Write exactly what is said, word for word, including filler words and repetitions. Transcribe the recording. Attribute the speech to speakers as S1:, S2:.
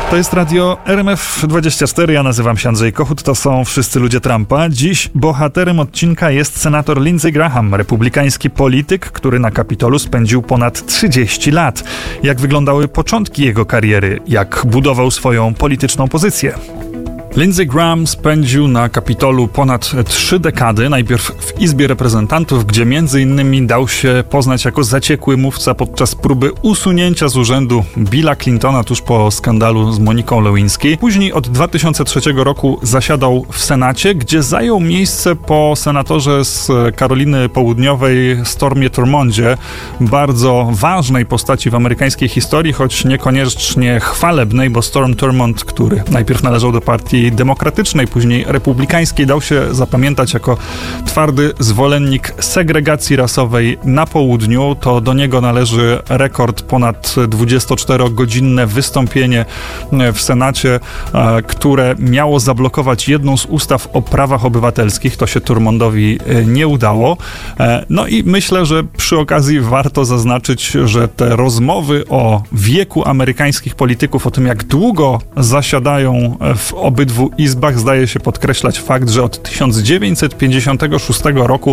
S1: To jest radio R M F dwadzieścia cztery, ja nazywam się Andrzej Kochut, to są Wszyscy Ludzie Trumpa. Dziś bohaterem odcinka jest senator Lindsey Graham, republikański polityk, który na Kapitolu spędził ponad trzydzieści lat. Jak wyglądały początki jego kariery, jak budował swoją polityczną pozycję. Lindsey Graham spędził na Kapitolu ponad trzy dekady, najpierw w Izbie Reprezentantów, gdzie między innymi dał się poznać jako zaciekły mówca podczas próby usunięcia z urzędu Billa Clintona tuż po skandalu z Moniką Lewinsky. Później od dwa tysiące trzeciego roku zasiadał w Senacie, gdzie zajął miejsce po senatorze z Karoliny Południowej Stormie Thurmondzie, bardzo ważnej postaci w amerykańskiej historii, choć niekoniecznie chwalebnej, bo Storm Thurmond, który najpierw należał do partii demokratycznej, później republikańskiej, dał się zapamiętać jako twardy zwolennik segregacji rasowej na południu. To do niego należy rekord ponad dwudziestoczterogodzinne wystąpienie w Senacie, które miało zablokować jedną z ustaw o prawach obywatelskich. To się Thurmondowi nie udało. No i myślę, że przy okazji warto zaznaczyć, że te rozmowy o wieku amerykańskich polityków, o tym, jak długo zasiadają w obydwu izbach, zdaje się podkreślać fakt, że od tysiąc dziewięćset pięćdziesiątego szóstego roku